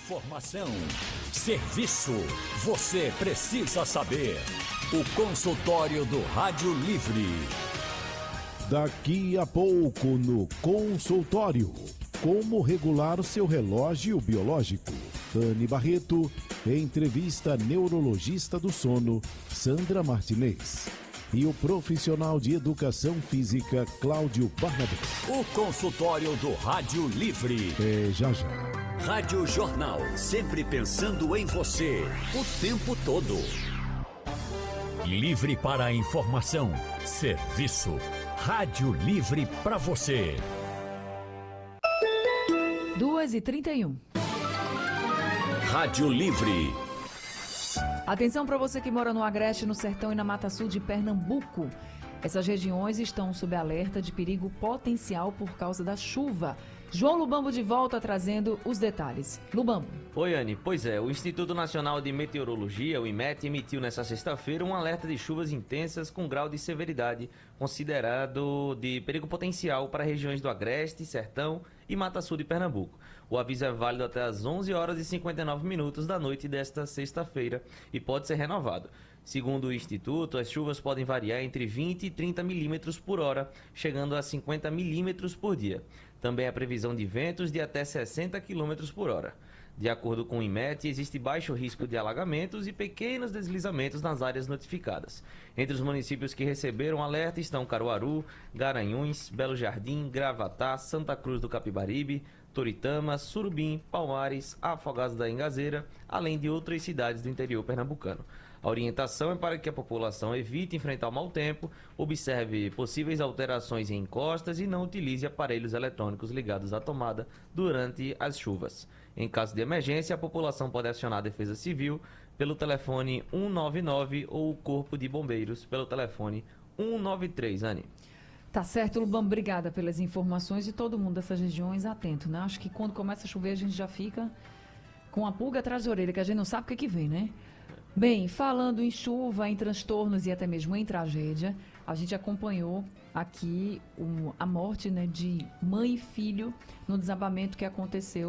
Informação, serviço, você precisa saber. O consultório do Rádio Livre. Daqui a pouco no consultório, como regular seu relógio biológico. Dani Barreto entrevista a neurologista do sono, Sandra Martinez. E o profissional de educação física, Cláudio Barnabé. O consultório do Rádio Livre. Já. Rádio Jornal, sempre pensando em você, o tempo todo. Livre para a informação, serviço. Rádio Livre para você. 2h31. Rádio Livre. Atenção para você que mora no Agreste, no Sertão e na Mata Sul de Pernambuco. Essas regiões estão sob alerta de perigo potencial por causa da chuva. João Lubambo de volta trazendo os detalhes. Lubambo. Oi, Anne. Pois é, o Instituto Nacional de Meteorologia, o IMET, emitiu nesta sexta-feira um alerta de chuvas intensas com grau de severidade considerado de perigo potencial para regiões do Agreste, Sertão e Mata Sul de Pernambuco. O aviso é válido até às 11h59 da noite desta sexta-feira e pode ser renovado. Segundo o Instituto, as chuvas podem variar entre 20 e 30 milímetros por hora, chegando a 50 milímetros por dia. Também há previsão de ventos de até 60 quilômetros por hora. De acordo com o IMET, existe baixo risco de alagamentos e pequenos deslizamentos nas áreas notificadas. Entre os municípios que receberam alerta estão Caruaru, Garanhuns, Belo Jardim, Gravatá, Santa Cruz do Capibaribe, Toritama, Surubim, Palmares, Afogados da Engazeira, além de outras cidades do interior pernambucano. A orientação é para que a população evite enfrentar o mau tempo, observe possíveis alterações em encostas e não utilize aparelhos eletrônicos ligados à tomada durante as chuvas. Em caso de emergência, a população pode acionar a Defesa Civil pelo telefone 199 ou o Corpo de Bombeiros pelo telefone 193, Anne. Tá certo, Lubambo, obrigada pelas informações e todo mundo dessas regiões atento, né? Acho que quando começa a chover a gente já fica com a pulga atrás da orelha, que a gente não sabe o que vem, né? Bem, falando em chuva, em transtornos e até mesmo em tragédia, a gente acompanhou aqui a morte, né, de mãe e filho no desabamento que aconteceu